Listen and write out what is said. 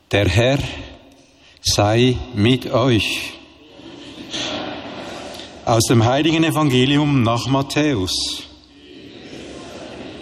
Der Herr sei mit euch. Aus dem Heiligen Evangelium nach Matthäus.